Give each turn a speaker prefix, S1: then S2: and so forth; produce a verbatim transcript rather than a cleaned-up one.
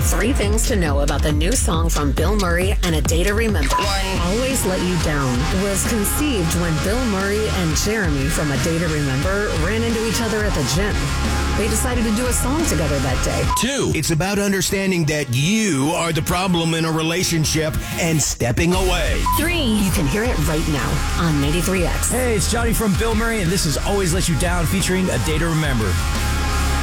S1: Three things to know about the new song from Bill Murray and A Day to Remember.
S2: One.
S1: Always Let You Down was conceived when Bill Murray and Jeremy from A Day to Remember ran into each other at the gym. They decided to do a song together that day.
S3: Two, it's about understanding that you are the problem in a relationship and stepping away.
S1: Three, you can hear it right now on ninety-three X.
S4: Hey, it's Johnny from Bill Murray, and this is Always Let You Down featuring A Day to Remember.